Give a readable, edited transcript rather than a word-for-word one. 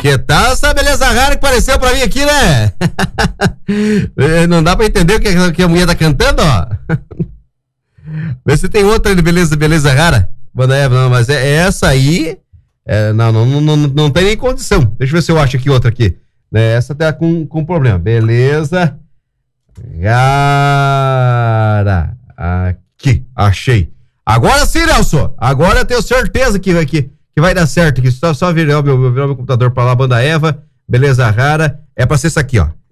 Que tal essa beleza rara que apareceu pra mim aqui, né? Não dá pra entender o que a mulher tá cantando, ó. Vê se tem outra de beleza rara. Não, mas é essa aí. Não tem nem condição. Deixa eu ver se eu acho aqui outra aqui. Essa tá com problema. Beleza rara. Aqui, achei. Agora sim, Nelson. Agora eu tenho certeza que vai dar certo. Que só virar meu computador pra lá, banda Eva. Beleza rara. É pra ser isso aqui, ó.